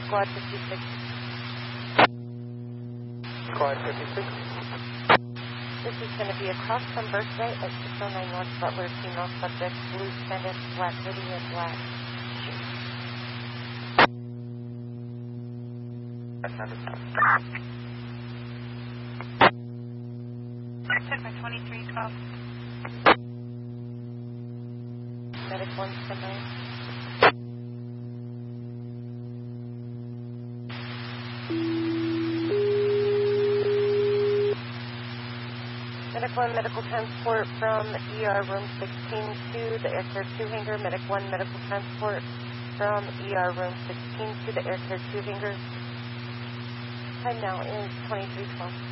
Squad 56. Squad 56. This is going to be across from Birthday at 609 North Butler, female subject, blue pendant, black hoodie, and black shoes. Took my 2312. Medic 1 standby. Medic 1, medical transport from ER room 16 to the Air Care 2 hangar. Medic 1, medical transport from ER room 16 to the Air Care 2 hangar. Time now is 2312.